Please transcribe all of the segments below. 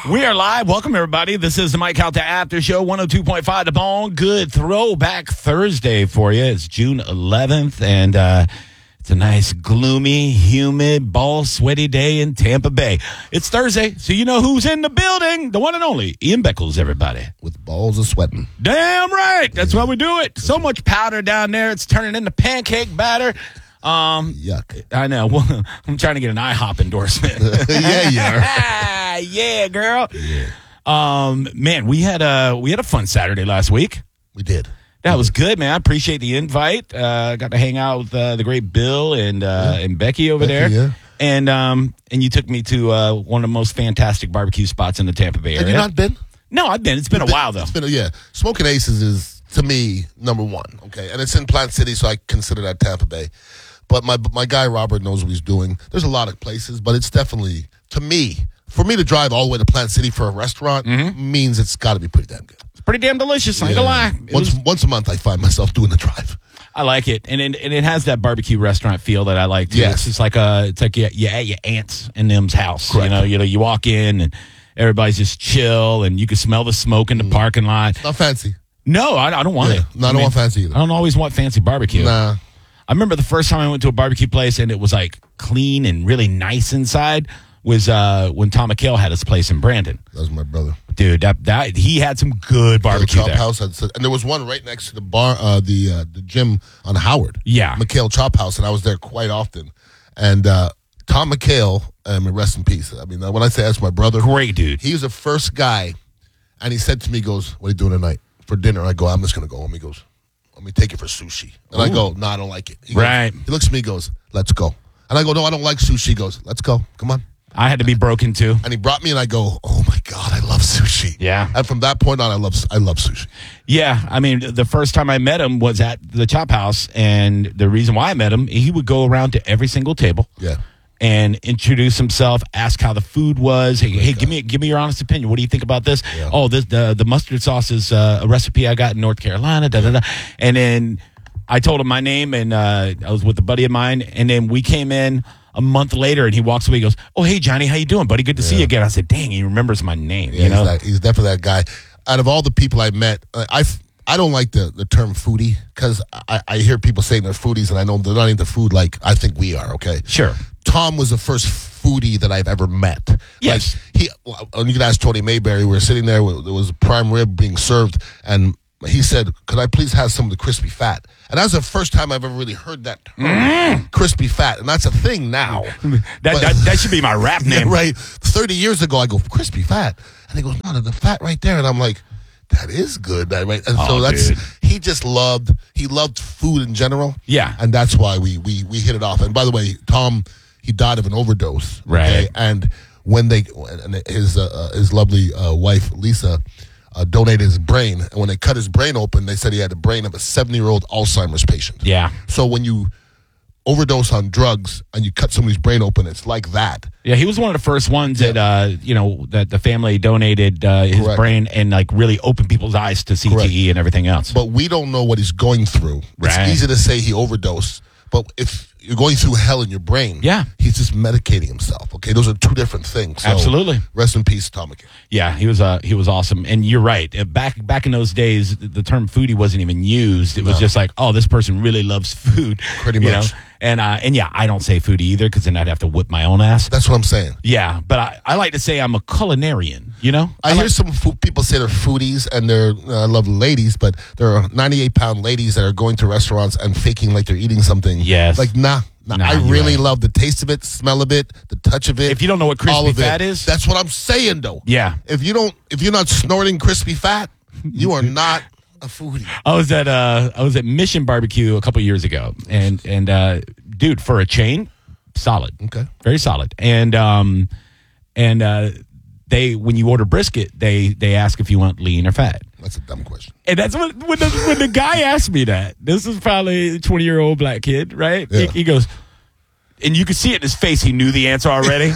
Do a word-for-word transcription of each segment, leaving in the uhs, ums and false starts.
We are live. Welcome, everybody. This is the Mike Calta After Show, one oh two point five The Bone. Good throwback Thursday for you. It's June eleventh, and uh, it's a nice, gloomy, humid, ball sweaty day in Tampa Bay. It's Thursday, so you know who's in the building. The one and only Ian Beckles, everybody. With balls of sweating. Damn right. That's why we do it. So much powder down there. It's turning into pancake batter. Um, Yuck. I know. Well, I'm trying to get an IHOP endorsement. Yeah, yeah. Yeah, girl. Yeah. Um, man, we had a we had a fun Saturday last week. We did. That was good, man. I appreciate the invite. Uh, got to hang out with uh, the great Bill and uh, Yeah. and Becky over Becky, there. yeah. And um, and you took me to uh, one of the most fantastic barbecue spots in the Tampa Bay area. Have you not been? No, I've been. It's been a Been- while though. It's been a, yeah. Smoking Aces is, to me, number one. Okay, and it's in Plant City, so I consider that Tampa Bay. But my my guy Robert knows what he's doing. There's a lot of places, but it's definitely, to me, for me to drive all the way to Plant City for a restaurant means it's got to be pretty damn good. It's pretty damn delicious. I ain't gonna lie. It Once was- once a month, I find myself doing the drive. I like it, and it, and it has that barbecue restaurant feel that I like too. Yes. It's just like a, it's like you, you at your aunt's in them's house. Correct. You know, you know, you walk in and everybody's just chill, and you can smell the smoke in the parking lot. Not fancy. No, I, I don't want Yeah. it. No, I don't want fancy either. I don't always want fancy barbecue. Nah. I remember the first time I went to a barbecue place and it was like clean and really nice inside was uh, when Tom McHale had his place in Brandon. That was my brother. Dude, that that he had some good barbecue Chop there. House had, and there was one right next to the bar, uh, the uh, the gym on Howard. Yeah. McHale Chop House, and I was there quite often. And uh, Tom McHale, um, rest in peace. I mean, when I say that's my brother, Great dude. he was the first guy, and he said to me, he goes, "What are you doing tonight for dinner?" I go, "I'm just gonna go home." He goes, "Let me take you for sushi." And I go, "No, I don't like it." He goes, Right. He looks at me, he goes, "Let's go." And I go, "No, I don't like sushi." He goes, "Let's go. Come on." I had to be broken too. And he brought me, and I go, "Oh my god, I love sushi." Yeah. And from that point on, I love I love sushi. Yeah, I mean, the first time I met him was at the Chop House, and the reason why I met him, he would go around to every single table. Yeah. And introduce himself, ask how the food was. Hey, hey, give me give me your honest opinion. What do you think about this? Yeah. Oh, this the the mustard sauce is uh, a recipe I got in North Carolina. Da da da. And then I told him my name, and uh, I was with a buddy of mine. And then we came in a month later, and he walks away. He goes, "Oh, hey Johnny, how you doing, buddy? Good to see you again." I said, "Dang, he remembers my name." Yeah, you know, he's, that, he's definitely that guy. Out of all the people I met, uh, I I don't like the, the term foodie because I, I hear people saying they're foodies, and I know they're not into food like I think we are. Okay, sure. Tom was the first foodie that I've ever met. Yes. Like he, well, you could ask Tony Mayberry. We were sitting there. There was prime rib being served, and he said, "Could I please have some of the crispy fat?" And that was the first time I've ever really heard that term, Mm. crispy fat, and that's a thing now. That, But- that that should be my rap Yeah, name. right. Thirty years ago, I go crispy fat, and he goes, "No, the fat right there," and I'm like, "That is good, that right?" And so Oh, that's dude. he just loved he loved food in general, Yeah. and that's why we we we hit it off. And by the way, Tom, he died of an overdose, Right. And when they and his uh, his lovely uh, wife Lisa uh, donated his brain, and when they cut his brain open, they said he had the brain of a seventy year old Alzheimer's patient. Yeah. So when you overdose on drugs and you cut somebody's brain open, it's like that. Yeah, he was one of the first ones that uh, you know that the family donated uh, his Correct. brain and like really opened people's eyes to C T E Correct. and everything else. But we don't know what he's going through. Right. It's easy to say he overdosed, but if you're going through hell in your brain, Yeah. he's just medicating himself. Okay, those are two different things. So, Absolutely. Rest in peace, Tom McHale. Yeah, he was uh, he was awesome, and you're right. Uh, Back back in those days, the term foodie wasn't even used. It was No. just like, oh, this person really loves food, Pretty you much. know? And uh, and yeah, I don't say foodie either because then I'd have to whip my own ass. That's what I'm saying. Yeah, but I, I like to say I'm a culinarian. You know, I, hear like- some food, people say they're foodies and they're uh, lovely ladies, but there are ninety-eight pound ladies that are going to restaurants and faking like they're eating something. Yes. Like, nah. nah, Nah, I you're really right. love the taste of it, smell of it, the touch of it. If you don't know what crispy all of it. fat is- That's what I'm saying, though. Yeah. If you don't, if you're not snorting crispy fat, you are not a foodie. I was at uh I was at Mission Barbecue a couple years ago, and and uh, dude, for a chain, solid, Okay. very solid, and um and uh, they when you order brisket, they they ask if you want lean or fat, That's a dumb question. and that's what when the when the guy asked me that. This is probably a twenty year old black kid, right? Yeah. He, he goes, and you could see it in his face. He knew the answer already,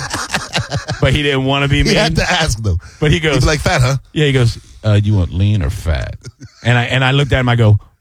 but he didn't want to be He mean. had to ask though. But he goes, He'd be like, fat, huh? yeah, he goes, uh, you want lean or fat? And I and I looked at him. I go,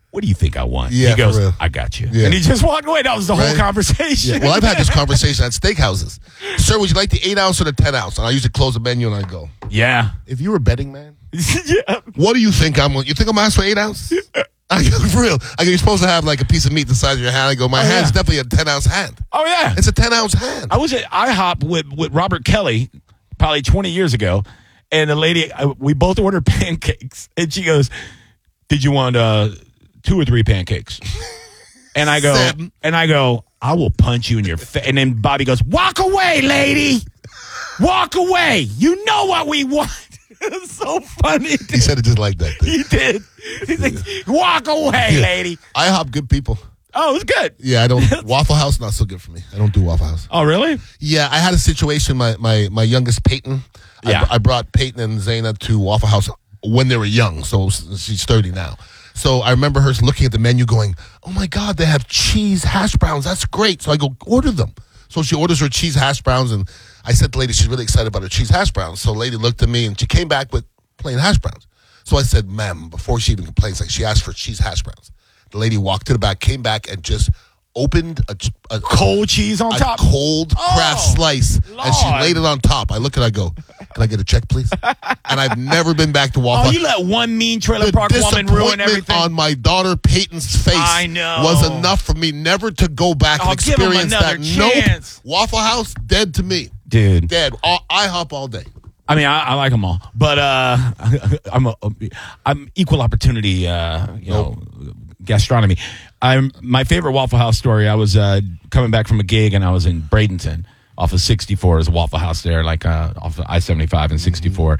what do you think I want? Yeah, he goes, for real. I got you. Yeah. And he just walked away. That was the whole Right? conversation. Yeah. Well, I've had this conversation at steakhouses. Sir, would you like the eight ounce or the ten ounce? And I usually close the menu and I go, Yeah. if you were a betting man, yeah. what do you think I'm? You think I'm asked for eight ounce? I go, for real. I go, you're supposed to have like a piece of meat the size of your hand. I go, my Oh, hand's yeah. definitely a ten ounce hand. Oh, yeah. It's a ten ounce hand. I was at IHOP with, with Robert Kelly probably twenty years ago, and the lady, uh, we both ordered pancakes, and she goes, did you want uh, two or three pancakes? And I go, Seven. and I go, I will punch you in your face. And then Bobby goes, walk away, lady. Walk away. You know what we want. It was so funny. He said it just like that. He did. He's like, walk away, Yeah. lady. IHOP, good people. Oh, it was good. Yeah, I don't. Waffle House, not so good for me. I don't do Waffle House. Oh, really? Yeah, I had a situation. My my, my youngest Peyton. Yeah. I, I brought Peyton and Zaina to Waffle House when they were young. So she's thirty now. So I remember her looking at the menu, going, "Oh my God, they have cheese hash browns. That's great." So I go, "Order them." So she orders her cheese hash browns, and I said to the lady, she's really excited about her cheese hash browns. So the lady looked at me, and she came back with plain hash browns. So I said, "Ma'am," before she even complains, like she asked for cheese hash browns. The lady walked to the back, came back, and just opened a, a Cold cheese on a top. cold craft Oh, slice, and she Lord. laid it on top. I look at her, I go, "Can I get a check, please?" And I've never been back to Waffle Oh, House. you let one mean trailer The park woman ruin disappointment everything. on my daughter Peyton's face I know. was enough for me never to go back Oh, and give 'em experience another that. chance. Nope. Waffle House, dead to me. Dude. Dead. All, IHOP all day. I mean, I, I like them all, but uh, I'm a, I'm equal opportunity, uh, you know, gastronomy. I'm my favorite Waffle House story. I was uh, coming back from a gig, and I was in Bradenton off of sixty-four. There's a Waffle House there, like uh, off of I seventy-five and sixty-four,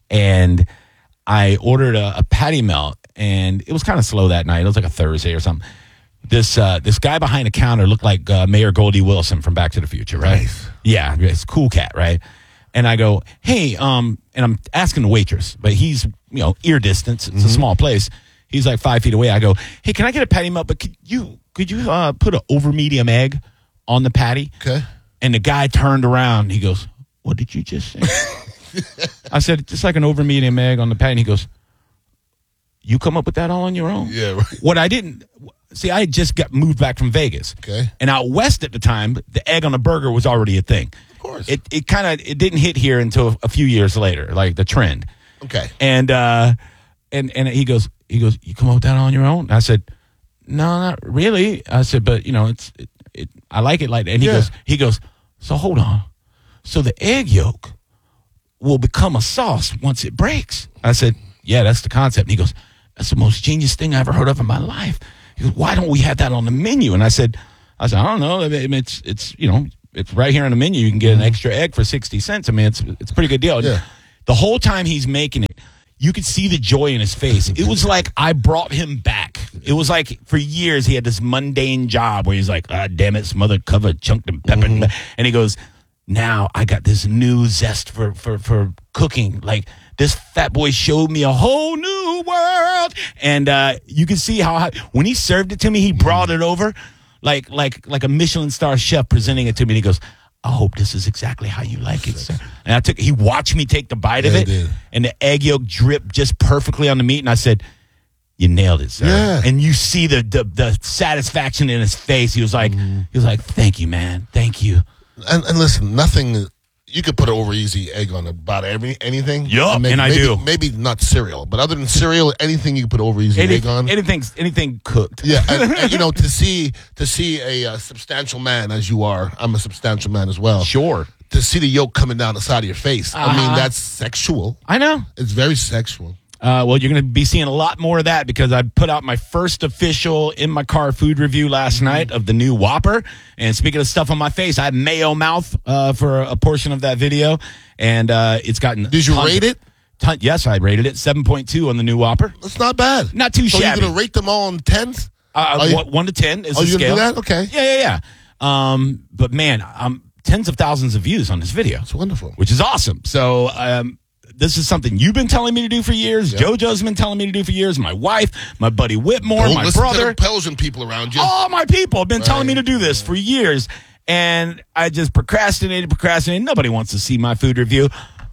and I ordered a, a patty melt, and it was kind of slow that night. It was like a Thursday or something. This uh, this guy behind the counter looked like uh, Mayor Goldie Wilson from Back to the Future, right? Nice. Yeah, it's a cool cat, right? And I go, hey, um, and I'm asking the waitress, but he's, you know, ear distance. It's Mm-hmm. a small place. He's like five feet away. I go, hey, can I get a patty melt? But could you could you uh, put an over medium egg on the patty? Okay. And the guy turned around. He goes, what did you just say? I said, just like an over medium egg on the patty. And he goes, you come up with that all on your own? Yeah, right. What I didn't see, I had just got moved back from Vegas. Okay. And out west at the time, the egg on the burger was already a thing. Of course. It it kind of it didn't hit here until a few years later, like the trend. Okay. And uh, and and he goes he goes, you come up with that on your own? And I said, no, not really. I said, but you know, it's it, it I like it like that. And he Yeah. goes he goes, so hold on, so the egg yolk will become a sauce once it breaks. I said, yeah, that's the concept. And he goes, that's the most genius thing I ever heard of in my life. He goes, why don't we have that on the menu? And I said, I said, I don't know. I mean, it's it's you know, it's right here on the menu. You can get an extra egg for sixty cents. I mean, it's it's a pretty good deal. Yeah. The whole time he's making it, you could see the joy in his face. It was like I brought him back. It was like for years he had this mundane job where he's like, ah, damn it, smothered, covered, chunked, and peppered. Mm-hmm. And he goes, now I got this new zest for, for, for cooking. Like this fat boy showed me a whole new world. And uh, you can see how when he served it to me, he brought it over like like like a Michelin star chef presenting it to me. And he goes, I hope this is exactly how you like it, sir. And I took. He watched me take the bite of Yeah, it, he did. and the egg yolk dripped just perfectly on the meat. And I said, "You nailed it, sir." Yeah. And you see the, the the satisfaction in his face. He was like, Mm-hmm. he was like, "Thank you, man. Thank you." And, and listen, nothing. You could put an over easy egg on about every anything. Yup, maybe, and I maybe, do. Maybe not cereal, but other than cereal, anything you can put over easy Any, egg on. anything, anything cooked. Yeah, and, and you know, to see to see a uh, substantial man as you are, I'm a substantial man as well. Sure. To see the yolk coming down the side of your face, I mean, Uh-huh. that's sexual. I know. It's very sexual. Uh, well, you're going to be seeing a lot more of that because I put out my first official in my car food review last night of the new Whopper. And speaking of stuff on my face, I had mayo mouth uh, for a portion of that video, and uh, it's gotten. Did you tons rate of- it? Ton, yes, I rated it seven point two on the new Whopper. That's not bad. Not too so shabby. you're gonna rate them all on tens? Uh, Are you- one, one to ten is Oh, the you gonna scale. do that? Okay, Yeah, yeah, yeah. Um, but man, um, tens of thousands of views on this video. that's wonderful. Which is awesome. So um, this is something you've been telling me to do for years. Yeah. JoJo's been telling me to do for years. My wife, my buddy Whitmore, Don't my listen brother, to the Belgian people around you. all my people have been telling me Right. to do this for years. And I just procrastinated, procrastinated. Nobody wants to see my food review.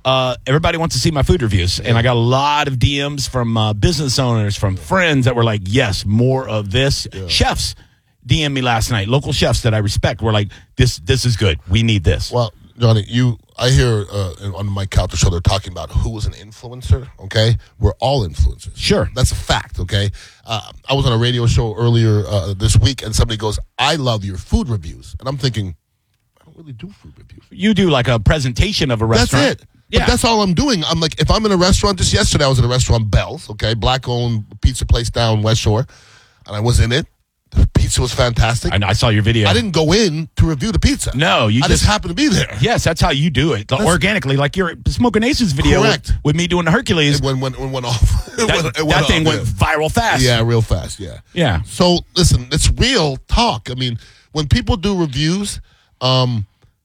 uh, everybody wants to see my food reviews. And I got a lot of D Ms from uh, business owners, from friends that were like, yes, more of this. Yeah. Chefs D M'd me last night. Local chefs that I respect were like, this this is good. We need this. Well, Johnny, you, I hear uh, on the Mike Calta show, they're talking about who was an influencer, okay? We're all influencers. Sure. That's a fact, okay? Uh, I was on a radio show earlier uh, this week, and somebody goes, I love your food reviews. And I'm thinking, I don't really do food reviews. You do like a presentation of a restaurant. That's it. Yeah. But that's all I'm doing. I'm like, if I'm in a restaurant, just yesterday I was at a restaurant, Bell's, okay? Black-owned pizza place down West Shore, and I was in it. The pizza was fantastic. I, I saw your video. I didn't go in to review the pizza. No, you I just, just happened to be there. Yes, that's how you do it. That's, organically, like your Smoking Aces video correct. With, with me doing the Hercules. It went, went, it went off. It that went, it went that off, thing went yeah. viral fast. Yeah, real fast, yeah. Yeah. So, listen, it's real talk. I mean, when people do reviews, um,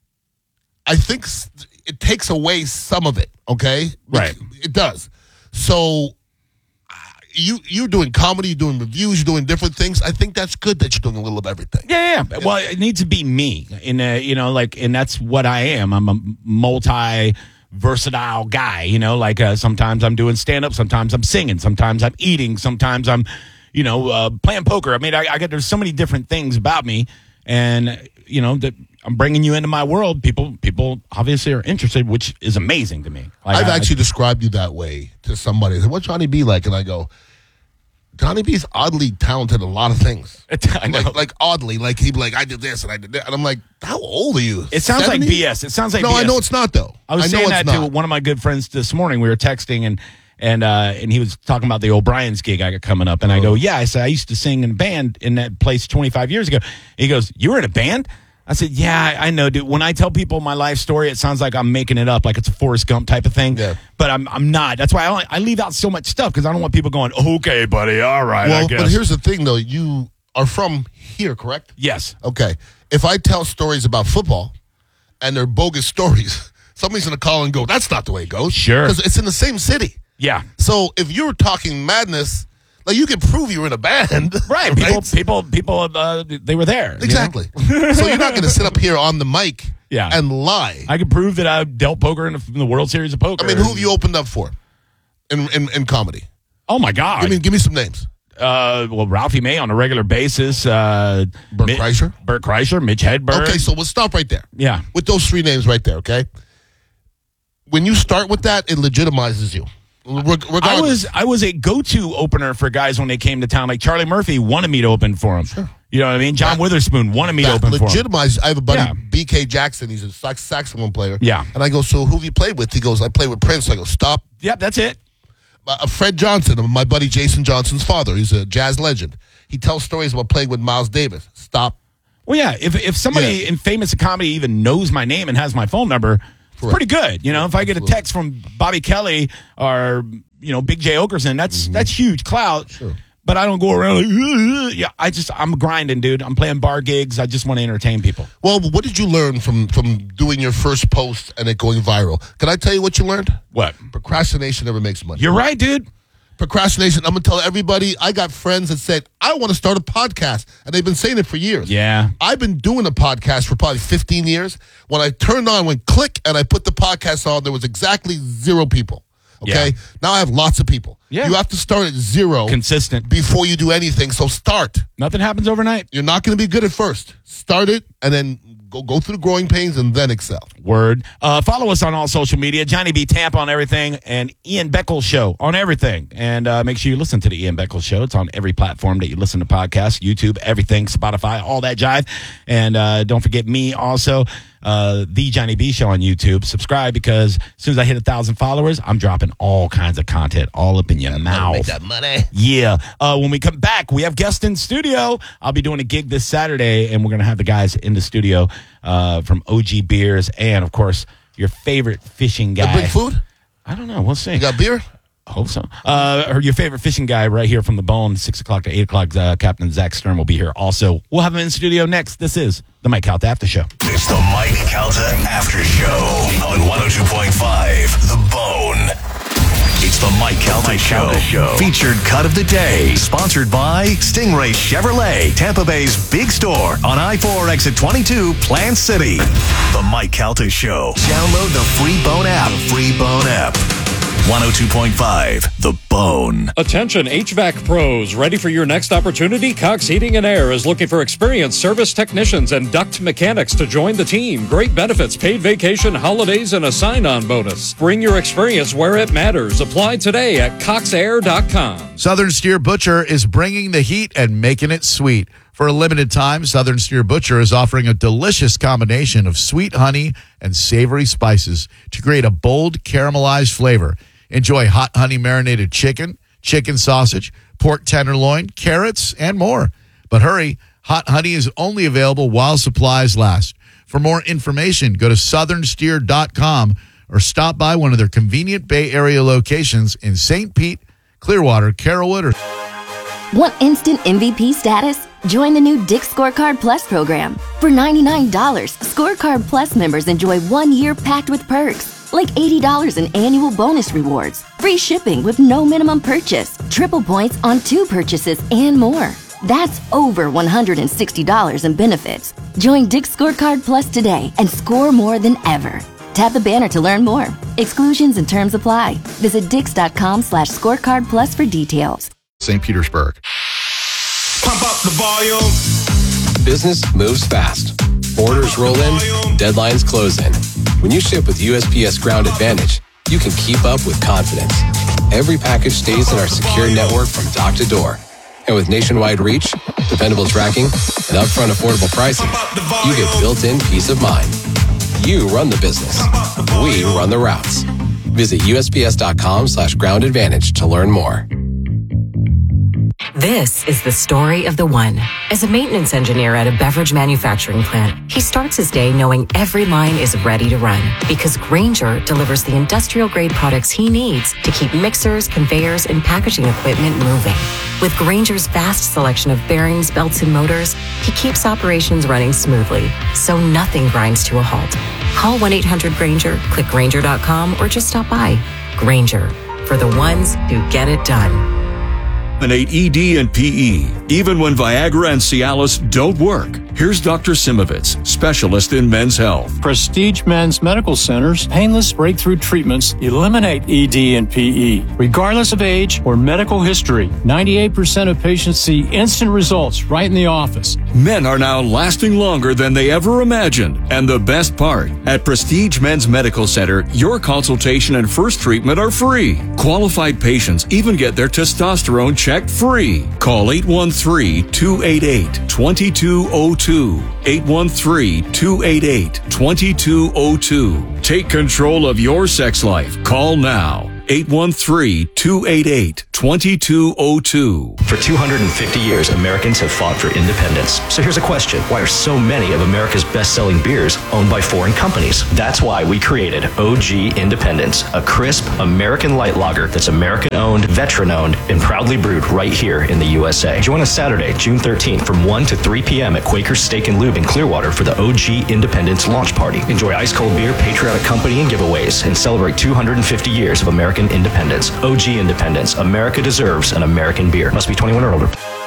I think it takes away some of it, okay? Right. It, it does. So... You, you're doing comedy, you're doing reviews, you're doing different things. I think that's good that you're doing a little of everything. Yeah, yeah. yeah. Well, it needs to be me. In a, you know, like, and that's what I am. I'm a multi versatile guy, you know, like uh, sometimes I'm doing stand up, sometimes I'm singing, sometimes I'm eating, sometimes I'm, you know, uh, playing poker. I mean, I, I got, there's so many different things about me, and, you know, that I'm bringing you into my world. People, people obviously are interested, which is amazing to me. Like, I've I, actually I, described you that way to somebody. They said, what's Johnny B like? And I go, Johnny B's oddly talented at a lot of things. I know. Like, like oddly, like he'd be like, I did this and I did that. And I'm like, how old are you? It sounds seventy? like B S. It sounds like no, B S. I know it's not, though. I was I saying know that it's to not. one of my good friends this morning. We were texting, and and uh, and he was talking about the O'Brien's gig I got coming up. And I go, yeah. I said, I used to sing in a band in that place twenty-five years ago. He goes, you were in a band? I said, yeah, I know, dude. When I tell people my life story, it sounds like I'm making it up, like it's a Forrest Gump type of thing. Yeah. But I'm I'm not. That's why I, only, I leave out so much stuff, because I don't want people going, okay, buddy, all right, well, I guess. But here's the thing, though. You are from here, correct? Yes. Okay. If I tell stories about football and they're bogus stories, somebody's going to call and go, that's not the way it goes. Sure. Because it's in the same city. Yeah. So if you're talking madness, like you can prove you were in a band. Right. People, people, people, uh, they were there. Exactly. You know? So you're not going to sit up here on the mic yeah. and lie. I can prove that I dealt poker in the, in the World Series of Poker. I mean, who have you opened up for in in, in comedy? Oh, my God. I mean, give me some names. Uh, well, Ralphie May on a regular basis. Uh, Bert Mi- Kreischer? Bert Kreischer, Mitch Hedberg. Okay, so we'll stop right there. Yeah. With those three names right there, okay? When you start with that, it legitimizes you. Reg- I was I was a go-to opener for guys when they came to town. Like Charlie Murphy wanted me to open for him. Sure. You know what I mean? John that, Witherspoon wanted me to open for him. Legitimized. I have a buddy, Yeah. B K Jackson. He's a sax- saxophone player. Yeah. And I go, so who have you played with? He goes, I played with Prince. I go, stop. Yep, that's it. Uh, Fred Johnson, my buddy Jason Johnson's father. He's a jazz legend. He tells stories about playing with Miles Davis. Stop. Well, yeah, if if somebody Yeah. in famous comedy even knows my name and has my phone number, it's Correct. pretty good. You know, if I get a text from Bobby Kelly or, you know, Big J Okerson, that's Mm-hmm. that's huge clout. Sure. But I don't go around like, "Ugh." Yeah, I just, I'm grinding, dude. I'm playing bar gigs. I just want to entertain people. Well, what did you learn from, from doing your first post and it going viral? Can I tell you what you learned? What? Procrastination never makes money. You're right, dude. Procrastination. I'm going to tell everybody. I got friends that said, I want to start a podcast. And they've been saying it for years. Yeah. I've been doing a podcast for probably fifteen years. When I turned on, went click, and I put the podcast on, there was exactly zero people. Okay? Yeah. Now I have lots of people. Yeah. You have to start at zero. Consistent. Before you do anything. So start. Nothing happens overnight. You're not going to be good at first. Start it, and then go go through the growing pains, and then excel. Word. Uh, follow us on all social media. Johnny B. Tampa on everything, and Ian Beckles Show on everything. And uh, make sure you listen to the Ian Beckles Show. It's on every platform that you listen to podcasts, YouTube, everything, Spotify, all that jive. And uh, don't forget me also, uh, The Johnny B. Show on YouTube. Subscribe, because as soon as I hit a thousand followers, I'm dropping all kinds of content all up in your mouth. Make that money. Yeah. Uh, when we come back, we have guests in studio. I'll be doing a gig this Saturday, and we're going to have the guys in the studio uh, from O G Beers and, of course, your favorite fishing guy. The big food? I don't know. We'll see. You got beer? I hope so. Uh, or your favorite fishing guy right here from the Bone, six o'clock to eight o'clock. Uh, Captain Zach Stern will be here also. We'll have him in studio next. This is the Mike Calta After Show. It's the Mike Calta After Show on one oh two point five The Bone. It's the Mike Calta, Mike Calta Show. Show. Featured cut of the day. Sponsored by Stingray Chevrolet, Tampa Bay's big store on I four exit twenty-two, Plant City. The Mike Calta Show. Download the free Bone app. The free Bone one oh two point five, The Bone. Attention H V A C pros, ready for your next opportunity? Cox Heating and Air is looking for experienced service technicians and duct mechanics to join the team. Great benefits, paid vacation, holidays, and a sign-on bonus. Bring your experience where it matters. Apply today at cox air dot com. Southern Steer Butcher is bringing the heat and making it sweet. For a limited time, Southern Steer Butcher is offering a delicious combination of sweet honey and savory spices to create a bold caramelized flavor. Enjoy hot honey marinated chicken, chicken sausage, pork tenderloin, carrots, and more. But hurry, hot honey is only available while supplies last. For more information, go to southern steer dot com or stop by one of their convenient Bay Area locations in Saint Pete, Clearwater, Carrollwood, or... Want instant M V P status? Join the new Dick's Scorecard Plus program. For ninety-nine dollars, Scorecard Plus members enjoy one year packed with perks, like eighty dollars in annual bonus rewards, free shipping with no minimum purchase, triple points on two purchases, and more. That's over one hundred sixty dollars in benefits. Join Dick's Scorecard Plus today and score more than ever. Tap the banner to learn more. Exclusions and terms apply. Visit dix.com slash scorecard plus for details. Saint Petersburg. Pump up the volume. Business moves fast. Orders roll in, deadlines close in. When you ship with U S P S Ground Advantage, you can keep up with confidence. Every package stays in our secure network from dock to door. And with nationwide reach, dependable tracking, and upfront affordable pricing, you get built-in peace of mind. You run the business. We run the routes. Visit U S P S dot com slash ground advantage to learn more. This is the story of the one. As a maintenance engineer at a beverage manufacturing plant, he starts his day knowing every line is ready to run because Grainger delivers the industrial-grade products he needs to keep mixers, conveyors, and packaging equipment moving. With Grainger's vast selection of bearings, belts, and motors, he keeps operations running smoothly, so nothing grinds to a halt. Call one eight hundred Grainger, click Grainger dot com, or just stop by. Grainger, for the ones who get it done. E D and P E, even when Viagra and Cialis don't work. Here's Doctor Simovitz, specialist in men's health. Prestige Men's Medical Center's painless breakthrough treatments eliminate E D and P E, regardless of age or medical history. ninety-eight percent of patients see instant results right in the office. Men are now lasting longer than they ever imagined. And the best part, at Prestige Men's Medical Center, your consultation and first treatment are free. Qualified patients even get their testosterone checked free. Call eight one three, two eight eight, two two zero two. eight one three, two eight eight, two two zero two. Take control of your sex life. Call now. eight one three, two eight eight, two two zero two. For two hundred fifty years, Americans have fought for independence. So here's a question. Why are so many of America's best-selling beers owned by foreign companies? That's why we created O G Independence, a crisp American light lager that's American-owned, veteran-owned, and proudly brewed right here in the U S A. Join us Saturday, June thirteenth from one to three p.m. at Quaker's Steak and Lube in Clearwater for the O G Independence launch party. Enjoy ice-cold beer, patriotic company, and giveaways, and celebrate two hundred fifty years of American independence. O G Independence. America deserves an American beer. Must be twenty-one or older.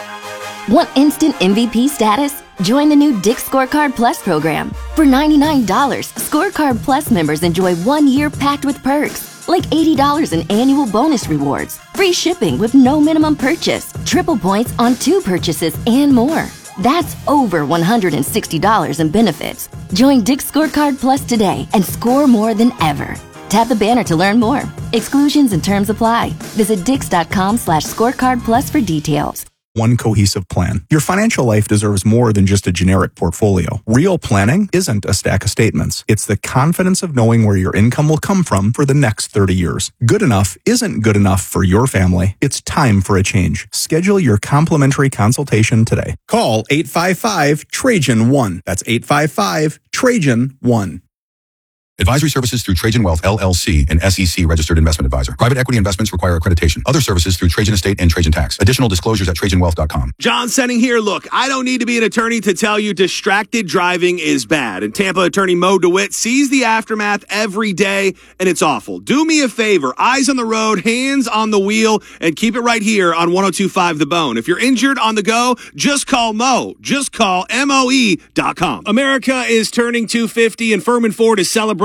Want instant M V P status? Join the new Dick's Scorecard Plus program. For ninety-nine dollars, Scorecard Plus members enjoy one year packed with perks, like eighty dollars in annual bonus rewards, free shipping with no minimum purchase, triple points on two purchases, and more. That's over one hundred sixty dollars in benefits. Join Dick's Scorecard Plus today and score more than ever. Tap the banner to learn more. Exclusions and terms apply. Visit dix.com slash scorecard plus for details. One cohesive plan. Your financial life deserves more than just a generic portfolio. Real planning isn't a stack of statements. It's the confidence of knowing where your income will come from for the next thirty years. Good enough isn't good enough for your family. It's time for a change. Schedule your complimentary consultation today. Call eight five five, Trajan one. That's eight five five, Trajan one. Advisory services through Trajan Wealth, L L C, an S E C registered investment advisor. Private equity investments require accreditation. Other services through Trajan Estate and Trajan Tax. Additional disclosures at trajan wealth dot com. John Senning here. Look, I don't need to be an attorney to tell you distracted driving is bad. And Tampa attorney Mo DeWitt sees the aftermath every day, and it's awful. Do me a favor. Eyes on the road, hands on the wheel, and keep it right here on one oh two point five The Bone. If you're injured on the go, just call Mo. Just call M O E dot com. America is turning two fifty, and Furman Ford is celebrating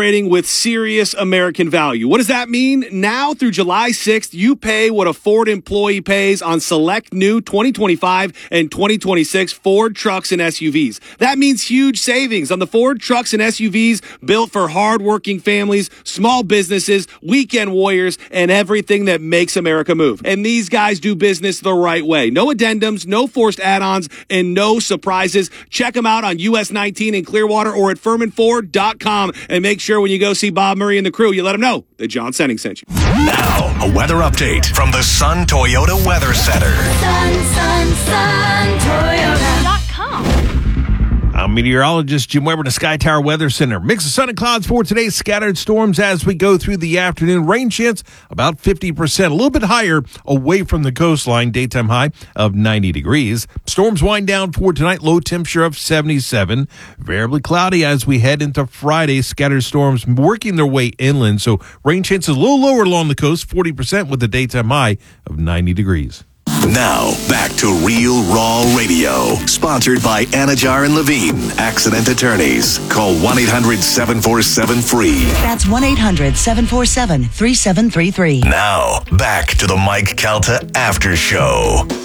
celebrating with serious American value. What does that mean? Now through July sixth, you pay what a Ford employee pays on select new twenty twenty-five and twenty twenty-six Ford trucks and S U Vs. That means huge savings on the Ford trucks and S U Vs built for hardworking families, small businesses, weekend warriors, and everything that makes America move. And these guys do business the right way. No addendums, no forced add-ons, and no surprises. Check them out on U S nineteen in Clearwater or at Furman Ford dot com. And make sure when you go see Bob Murray and the crew, you let them know that John Senning sent you. Now, a weather update from the Sun Toyota Weather Center. Sun, sun, sun, Toyota dot com. I'm meteorologist Jim Weber, the Sky Tower Weather Center. Mix of sun and clouds for today. Scattered storms as we go through the afternoon. Rain chance about fifty percent, a little bit higher away from the coastline. Daytime high of ninety degrees. Storms wind down for tonight. Low temperature of seventy-seven. Variably cloudy as we head into Friday. Scattered storms working their way inland. So rain chances a little lower along the coast, forty percent with a daytime high of ninety degrees. Now, back to Real Raw Radio. Sponsored by Anajar and Levine, accident attorneys. Call one eight hundred seven four seven free. That's one eight hundred seven four seven three seven three three. Now, back to the Mike Calta After Show.